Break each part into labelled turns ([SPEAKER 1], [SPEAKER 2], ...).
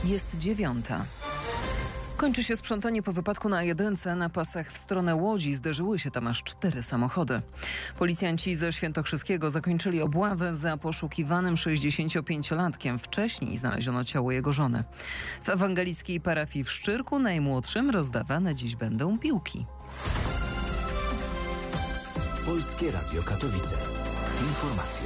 [SPEAKER 1] Jest 9:00. Kończy się sprzątanie po wypadku na A1. Na pasach w stronę Łodzi zderzyły się tam aż 4 samochody. Policjanci ze Świętokrzyskiego zakończyli obławę za poszukiwanym 65-latkiem. Wcześniej znaleziono ciało jego żony. W ewangelickiej parafii w Szczyrku najmłodszym rozdawane dziś będą piłki.
[SPEAKER 2] Polskie Radio Katowice. Informacje.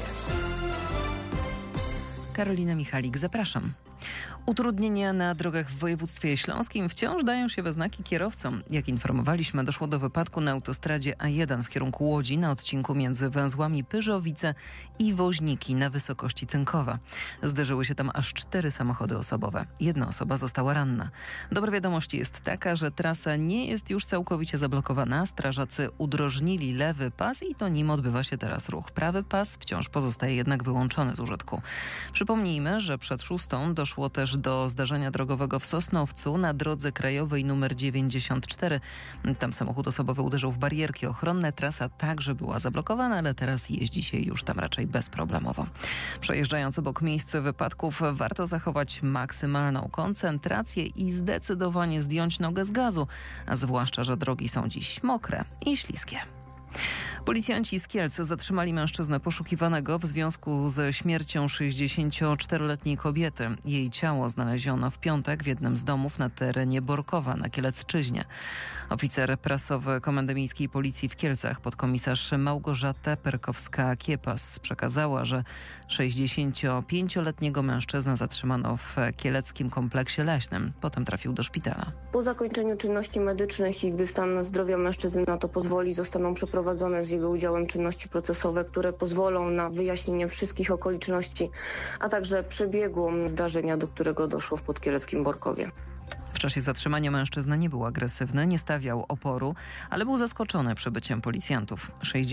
[SPEAKER 1] Karolina Michalik, zapraszam. Utrudnienia na drogach w województwie śląskim wciąż dają się we znaki kierowcom. Jak informowaliśmy, doszło do wypadku na autostradzie A1 w kierunku Łodzi na odcinku między węzłami Pyrzowice i Woźniki na wysokości Cynkowa. Zderzyły się tam aż 4 samochody osobowe. Jedna osoba została ranna. Dobra wiadomość jest taka, że trasa nie jest już całkowicie zablokowana. Strażacy udrożnili lewy pas i to nim odbywa się teraz ruch. Prawy pas wciąż pozostaje jednak wyłączony z użytku. Przypomnijmy, że przed 6:00 doszło też do zdarzenia drogowego w Sosnowcu na drodze krajowej nr 94. Tam samochód osobowy uderzył w barierki ochronne. Trasa także była zablokowana, ale teraz jeździ się już tam raczej bezproblemowo. Przejeżdżając obok miejsca wypadków warto zachować maksymalną koncentrację i zdecydowanie zdjąć nogę z gazu, a zwłaszcza, że drogi są dziś mokre i śliskie. Policjanci z Kielc zatrzymali mężczyznę poszukiwanego w związku ze śmiercią 64-letniej kobiety. Jej ciało znaleziono w piątek w jednym z domów na terenie Borkowa na Kielecczyźnie. Oficer prasowy Komendy Miejskiej Policji w Kielcach, podkomisarz Małgorzata Perkowska-Kiepas, przekazała, że 65-letniego mężczyznę zatrzymano w kieleckim kompleksie leśnym. Potem trafił do szpitala.
[SPEAKER 3] Po zakończeniu czynności medycznych i gdy stan zdrowia mężczyzny na to pozwoli, zostaną przeprowadzone z jego udziałem czynności procesowe, które pozwolą na wyjaśnienie wszystkich okoliczności, a także przebiegu zdarzenia, do którego doszło w podkieleckim Borkowie.
[SPEAKER 1] W czasie zatrzymania mężczyzna nie był agresywny, nie stawiał oporu, ale był zaskoczony przybyciem policjantów.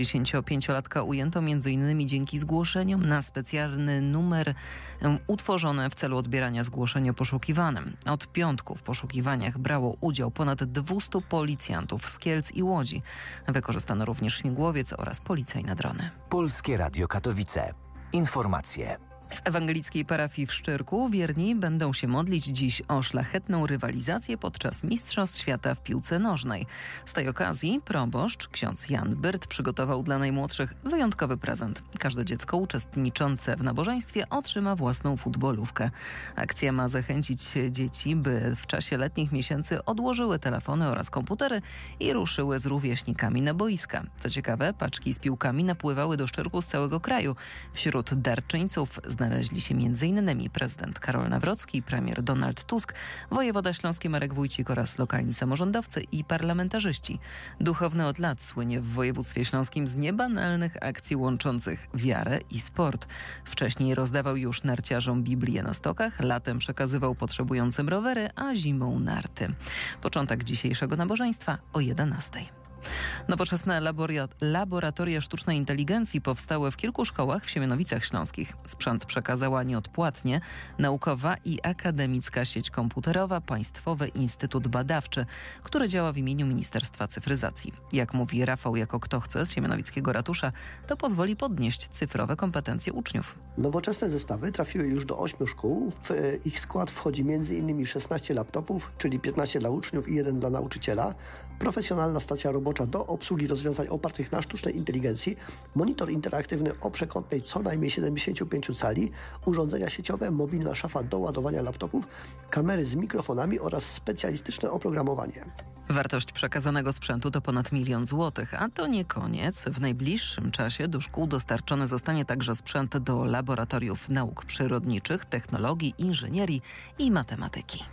[SPEAKER 1] 65-latka ujęto m.in. dzięki zgłoszeniom na specjalny numer utworzony w celu odbierania zgłoszeń o poszukiwanym. Od piątku w poszukiwaniach brało udział ponad 200 policjantów z Kielc i Łodzi. Wykorzystano również śmigłowiec oraz policyjne drony.
[SPEAKER 2] Polskie Radio Katowice. Informacje.
[SPEAKER 1] W ewangelickiej parafii w Szczyrku wierni będą się modlić dziś o szlachetną rywalizację podczas Mistrzostw Świata w piłce nożnej. Z tej okazji proboszcz, ksiądz Jan Byrt, przygotował dla najmłodszych wyjątkowy prezent. Każde dziecko uczestniczące w nabożeństwie otrzyma własną futbolówkę. Akcja ma zachęcić dzieci, by w czasie letnich miesięcy odłożyły telefony oraz komputery i ruszyły z rówieśnikami na boiska. Co ciekawe, paczki z piłkami napływały do Szczyrku z całego kraju. Wśród darczyńców znaleźli się m.in. prezydent Karol Nawrocki, premier Donald Tusk, wojewoda śląski Marek Wójcik oraz lokalni samorządowcy i parlamentarzyści. Duchowny od lat słynie w województwie śląskim z niebanalnych akcji łączących wiarę i sport. Wcześniej rozdawał już narciarzom Biblię na stokach, latem przekazywał potrzebującym rowery, a zimą narty. Początek dzisiejszego nabożeństwa o 11:00. Nowoczesne laboratoria sztucznej inteligencji powstały w kilku szkołach w Siemianowicach Śląskich. Sprzęt przekazała nieodpłatnie Naukowa i Akademicka Sieć Komputerowa Państwowy Instytut Badawczy, który działa w imieniu Ministerstwa Cyfryzacji. Jak mówi Rafał Jako Kto Chce z Siemianowickiego Ratusza, to pozwoli podnieść cyfrowe kompetencje uczniów.
[SPEAKER 4] Nowoczesne zestawy trafiły już do 8 szkół. W ich skład wchodzi m.in. 16 laptopów, czyli 15 dla uczniów i 1 dla nauczyciela, profesjonalna stacja robocza do obsługi rozwiązań opartych na sztucznej inteligencji, monitor interaktywny o przekątnej co najmniej 75 cali, urządzenia sieciowe, mobilna szafa do ładowania laptopów, kamery z mikrofonami oraz specjalistyczne oprogramowanie.
[SPEAKER 1] Wartość przekazanego sprzętu to ponad 1 000 000 złotych, a to nie koniec. W najbliższym czasie do szkół dostarczony zostanie także sprzęt do laboratoriów nauk przyrodniczych, technologii, inżynierii i matematyki.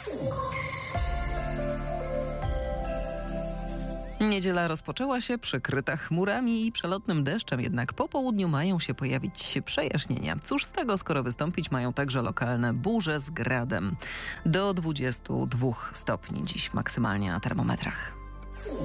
[SPEAKER 1] Niedziela rozpoczęła się przykryta chmurami i przelotnym deszczem, jednak po południu mają się pojawić przejaśnienia. Cóż z tego, skoro wystąpić mają także lokalne burze z gradem. Do 22 stopni dziś maksymalnie na termometrach.